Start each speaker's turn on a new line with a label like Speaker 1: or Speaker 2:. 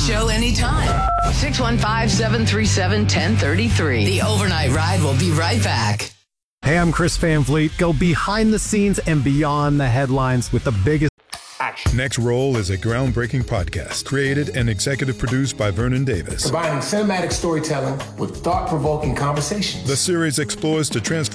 Speaker 1: show anytime. 615-737-1033. The Overnight Ride will be right back.
Speaker 2: Hey, I'm Chris Van Vliet. Go behind the scenes and beyond the headlines with the biggest
Speaker 3: action. Next Roll is a groundbreaking podcast created and executive produced by Vernon Davis.
Speaker 4: Combining cinematic storytelling with thought-provoking conversations.
Speaker 3: The series explores the transformation